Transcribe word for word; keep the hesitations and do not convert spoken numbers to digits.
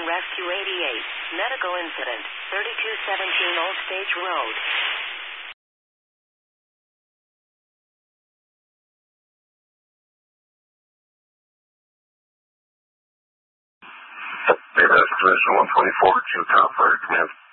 Rescue eighty-eight. Medical incident. thirty-two seventeen Old Stage Road. Hey, that's position one twenty-four, Q Top Fire Command.